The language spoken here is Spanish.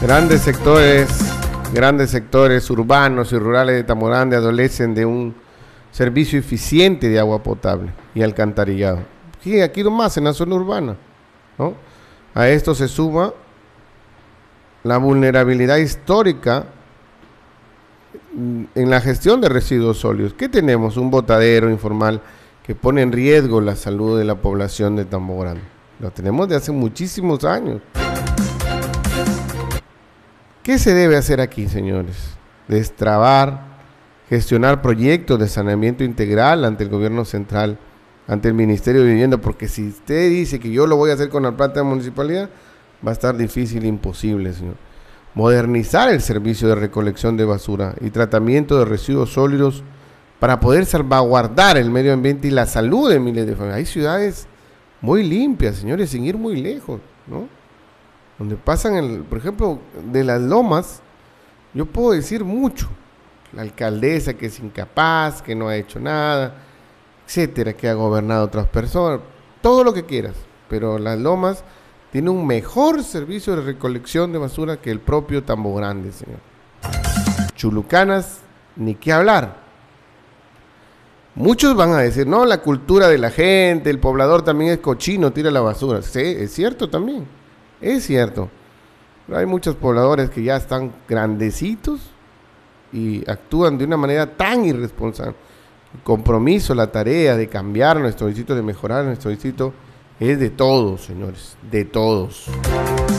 Grandes sectores urbanos y rurales de Tambo Grande adolecen de un servicio eficiente de agua potable y alcantarillado. Sí, aquí nomás en la zona urbana, ¿no? A esto se suma la vulnerabilidad histórica en la gestión de residuos sólidos. ¿Qué tenemos? Un botadero informal que pone en riesgo la salud de la población de Tambo Grande. Lo tenemos de hace muchísimos años. ¿Qué se debe hacer aquí, señores? Destrabar, gestionar proyectos de saneamiento integral ante el gobierno central, ante el Ministerio de Vivienda, porque si usted dice que yo lo voy a hacer con la plata de la municipalidad, va a estar difícil, imposible, señor. Modernizar el servicio de recolección de basura y tratamiento de residuos sólidos para poder salvaguardar el medio ambiente y la salud de miles de familias. Hay ciudades muy limpias, señores, sin ir muy lejos, ¿no? Donde pasan, por ejemplo, de Las Lomas, yo puedo decir mucho. La alcaldesa que es incapaz, que no ha hecho nada, etcétera, que ha gobernado otras personas, todo lo que quieras. Pero Las Lomas tiene un mejor servicio de recolección de basura que el propio Tambo Grande, señor. Chulucanas, ni qué hablar. Muchos van a decir, no, la cultura de la gente, el poblador también es cochino, tira la basura. Sí, es cierto también. Es cierto, pero hay muchos pobladores que ya están grandecitos y actúan de una manera tan irresponsable. El compromiso, la tarea de cambiar nuestro distrito, de mejorar nuestro distrito, es de todos, señores, de todos.